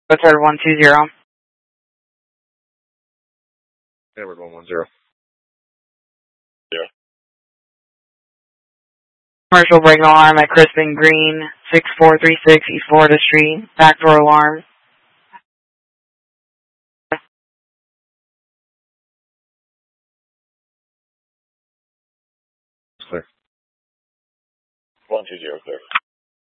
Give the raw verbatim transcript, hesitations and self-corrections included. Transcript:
Third one two zero. Edward one one zero. Yeah. Commercial break alarm at Crispin Green, six four three six East Florida Street. Backdoor alarm. Clear. one two zero clear.